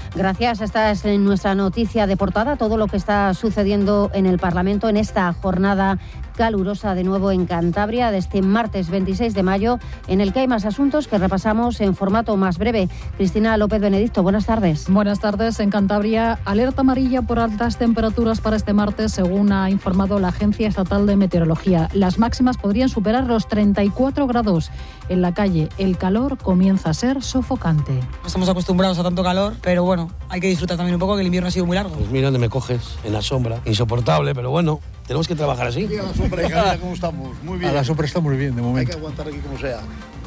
Gracias. Esta es nuestra noticia de portada, todo lo que está sucediendo en el Parlamento en esta jornada calurosa de nuevo en Cantabria de este martes 26 de mayo, en el que hay más asuntos que repasamos en formato más breve. Cristina López Benedicto, buenas tardes. Buenas tardes. En Cantabria, alerta amarilla por altas temperaturas para este martes, según ha informado la Agencia Estatal de Meteorología. Las máximas podrían superar los 34 grados. En la calle, el calor comienza a ser sofocante. No estamos acostumbrados a tanto calor, pero bueno, hay que disfrutar también un poco, que el invierno ha sido muy largo. Pues mira dónde me coges, en la sombra. Insoportable, pero bueno, tenemos que trabajar así. A la sombra, hija, ¿cómo estamos? Muy bien. A la sombra está muy bien, de momento. Hay que aguantar aquí como sea.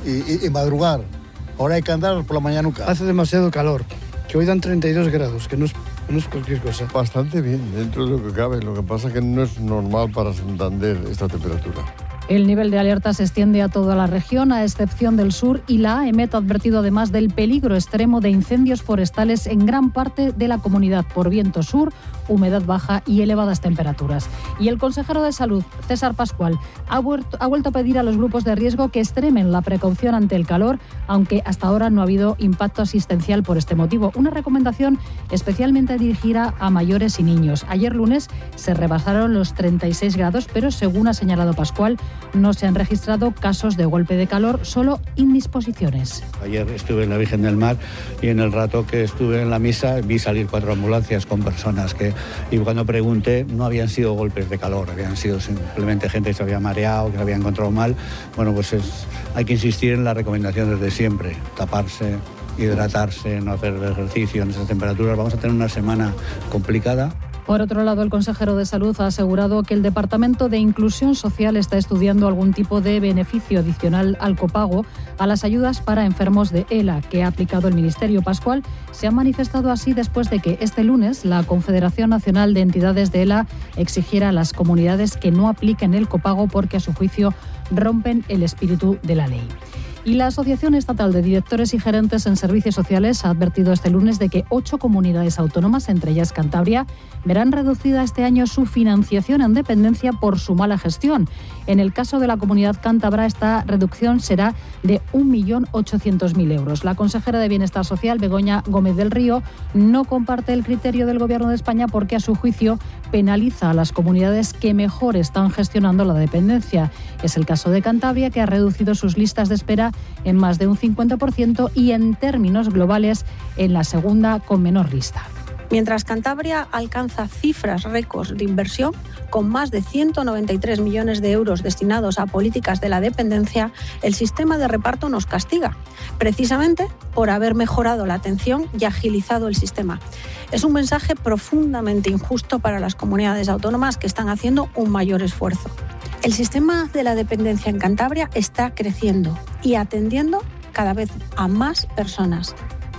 Y madrugar. Ahora hay que andar por la mañanuca. Hace demasiado calor, que hoy dan 32 grados, que no es cualquier cosa. Bastante bien, dentro de lo que cabe. Lo que pasa es que no es normal para Santander esta temperatura. El nivel de alerta se extiende a toda la región, a excepción del sur, y la AEMET ha advertido además del peligro extremo de incendios forestales en gran parte de la comunidad por viento sur, humedad baja y elevadas temperaturas. Y el consejero de Salud, César Pascual, ha vuelto a pedir a los grupos de riesgo que extremen la precaución ante el calor, aunque hasta ahora no ha habido impacto asistencial por este motivo. Una recomendación especialmente dirigida a mayores y niños. Ayer lunes se rebasaron los 36 grados, pero según ha señalado Pascual, no se han registrado casos de golpe de calor, solo indisposiciones. Ayer estuve en la Virgen del Mar y en el rato que estuve en la misa vi salir 4 ambulancias con personas y cuando pregunté no habían sido golpes de calor, habían sido simplemente gente que se había mareado, que se había encontrado mal. Bueno, pues hay que insistir en la recomendación desde siempre, taparse, hidratarse, no hacer ejercicio en esas temperaturas. Vamos a tener una semana complicada. Por otro lado, el consejero de Salud ha asegurado que el Departamento de Inclusión Social está estudiando algún tipo de beneficio adicional al copago a las ayudas para enfermos de ELA que ha aplicado el Ministerio. Pascual se ha manifestado así después de que este lunes la Confederación Nacional de Entidades de ELA exigiera a las comunidades que no apliquen el copago porque a su juicio rompen el espíritu de la ley. Y la Asociación Estatal de Directores y Gerentes en Servicios Sociales ha advertido este lunes de que 8 comunidades autónomas, entre ellas Cantabria, verán reducida este año su financiación en dependencia por su mala gestión. En el caso de la comunidad cántabra, esta reducción será de 1.800.000 euros. La consejera de Bienestar Social, Begoña Gómez del Río, no comparte el criterio del Gobierno de España porque, a su juicio, penaliza a las comunidades que mejor están gestionando la dependencia. Es el caso de Cantabria, que ha reducido sus listas de espera en más de un 50% y en términos globales en la segunda con menor lista. Mientras Cantabria alcanza cifras récords de inversión, con más de 193 millones de euros destinados a políticas de la dependencia, el sistema de reparto nos castiga, precisamente por haber mejorado la atención y agilizado el sistema. Es un mensaje profundamente injusto para las comunidades autónomas que están haciendo un mayor esfuerzo. El sistema de la dependencia en Cantabria está creciendo y atendiendo cada vez a más personas.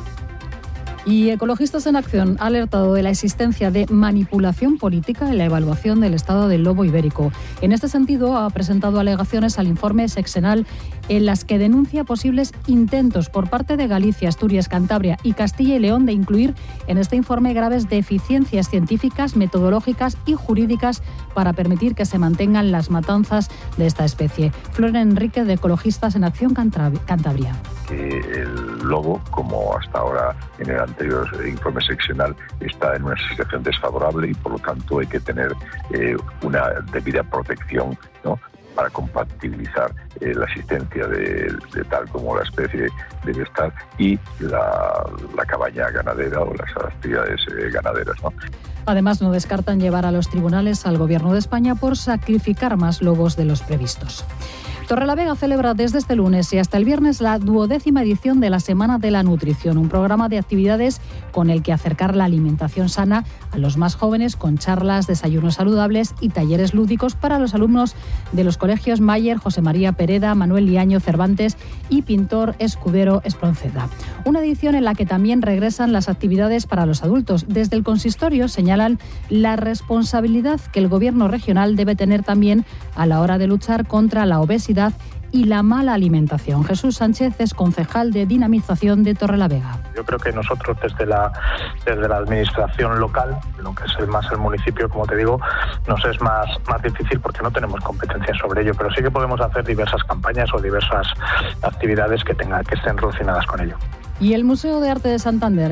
Y Ecologistas en Acción ha alertado de la existencia de manipulación política en la evaluación del estado del lobo ibérico. En este sentido, ha presentado alegaciones al informe sexenal en las que denuncia posibles intentos por parte de Galicia, Asturias, Cantabria y Castilla y León de incluir en este informe graves deficiencias científicas, metodológicas y jurídicas para permitir que se mantengan las matanzas de esta especie. Flor Enrique, de Ecologistas en Acción Cantabria. Que el lobo, como hasta ahora en el anterior informe seccional, está en una situación desfavorable y por lo tanto hay que tener una debida protección, ¿no?, para compatibilizar la existencia de tal como la especie debe estar y la cabaña ganadera o las actividades ganaderas, ¿no? Además, no descartan llevar a los tribunales al Gobierno de España por sacrificar más lobos de los previstos. Torrelavega celebra desde este lunes y hasta el viernes la 12ª edición de la Semana de la Nutrición, un programa de actividades con el que acercar la alimentación sana a los más jóvenes con charlas, desayunos saludables y talleres lúdicos para los alumnos de los colegios Mayer, José María Pereda, Manuel Liaño Cervantes y Pintor Escudero Espronceda. Una edición en la que también regresan las actividades para los adultos. Desde el consistorio señalan la responsabilidad que el Gobierno regional debe tener también a la hora de luchar contra la obesidad y la mala alimentación. Jesús Sánchez es concejal de dinamización de Torrelavega. Yo creo que nosotros desde la administración local, lo que es más el municipio, como te digo, nos es más difícil porque no tenemos competencia sobre ello, pero sí que podemos hacer diversas campañas o diversas actividades que estén relacionadas con ello. Y el Museo de Arte de Santander